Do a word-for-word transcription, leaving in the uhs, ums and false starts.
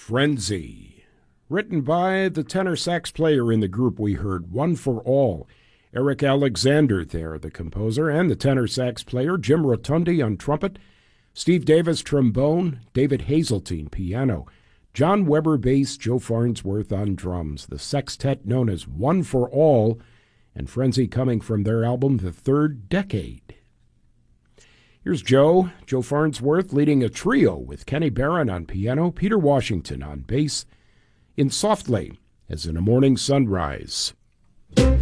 Frenzy. Written by the tenor sax player in the group we heard, One for All. Eric Alexander there, the composer, and the tenor sax player, Jim Rotundi on trumpet, Steve Davis trombone, David Hazeltine piano, John Weber bass, Joe Farnsworth on drums. The sextet known as One for All, and Frenzy coming from their album The Third Decade. Here's Joe, Joe Farnsworth leading a trio with Kenny Barron on piano, Peter Washington on bass, in Softly as in a Morning Sunrise.